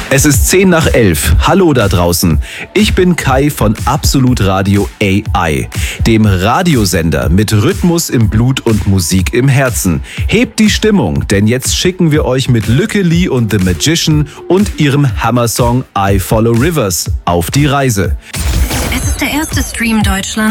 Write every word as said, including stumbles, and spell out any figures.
Es ist zehn nach elf. Hallo da draußen. Ich bin Kai von Absolut Radio A I, dem Radiosender mit Rhythmus im Blut und Musik im Herzen. Hebt die Stimmung, denn jetzt schicken wir euch mit Lücke Lee und The Magician und ihrem Hammer-Song I Follow Rivers auf die Reise. Es ist der erste Stream Deutschlands.